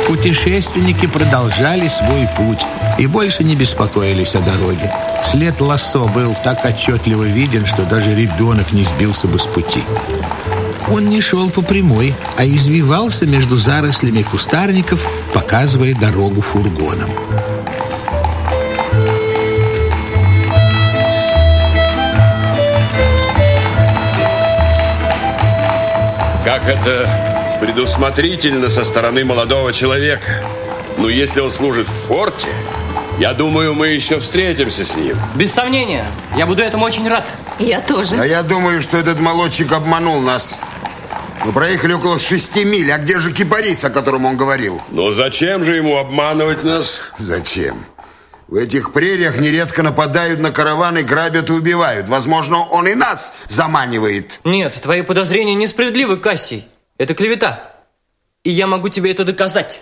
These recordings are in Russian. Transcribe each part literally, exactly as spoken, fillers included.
Путешественники продолжали свой путь и больше не беспокоились о дороге. След Лассо был так отчетливо виден, что даже ребенок не сбился бы с пути. Он не шел по прямой, а извивался между зарослями кустарников, показывая дорогу фургонам. Как это предусмотрительно со стороны молодого человека. Но если он служит в форте, я думаю, мы еще встретимся с ним. Без сомнения. Я буду этому очень рад. Я тоже. А я думаю, что этот молодчик обманул нас. Мы проехали около шести миль. А где же кипарис, о котором он говорил? Но зачем же ему обманывать нас? Зачем? В этих прериях нередко нападают на караваны, грабят и убивают. Возможно, он и нас заманивает. Нет, твои подозрения несправедливы, Кассий. Это клевета. И я могу тебе это доказать.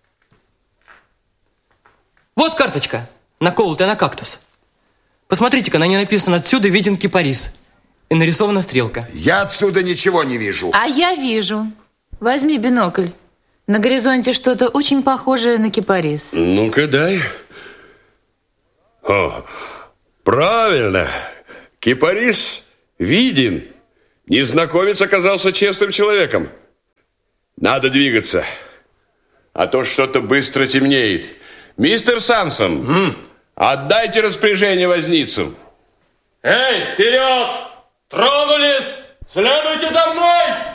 Вот карточка, наколотая на кактус. Посмотрите-ка, на ней написано: отсюда виден кипарис. И нарисована стрелка. Я отсюда ничего не вижу. А я вижу. Возьми бинокль. На горизонте что-то очень похожее на кипарис. Ну-ка, дай. О, правильно. Кипарис виден. Незнакомец оказался честным человеком. Надо двигаться, а то что-то быстро темнеет. Мистер Сансон, м? Отдайте распоряжение возницам. Эй, вперед! Тронулись! Следуйте за мной!